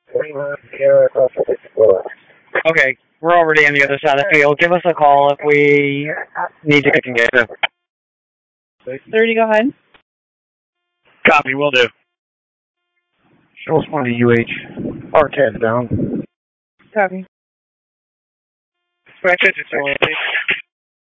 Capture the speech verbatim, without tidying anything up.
Okay, we're already on the other side of the field. Give us a call if we need to get you. thirty, go ahead. Copy, will do. Show us one to U H. R ten down. Copy. Francis, it's